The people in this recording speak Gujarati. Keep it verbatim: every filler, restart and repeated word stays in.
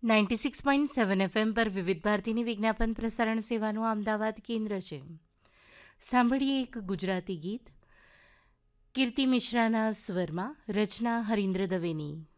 Ninety six point seven FM પર વિવિધ ભારતીની વિજ્ઞાપન પ્રસારણ સેવાનું અમદાવાદ કેન્દ્ર છે. સાંભળીએ એક ગુજરાતી ગીત કીર્તિ મિશ્રાના સ્વરમાં, રચના હરીન્દ્ર દવેની.